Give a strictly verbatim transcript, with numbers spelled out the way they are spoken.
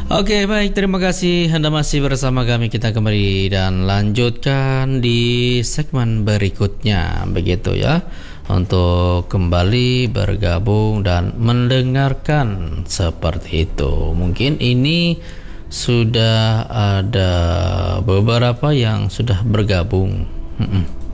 Oke, baik, terima kasih Anda masih bersama kami. Kita kembali dan lanjutkan di segmen berikutnya, begitu ya. Untuk kembali bergabung dan mendengarkan seperti itu. Mungkin ini sudah ada beberapa yang sudah bergabung. Mm-mm.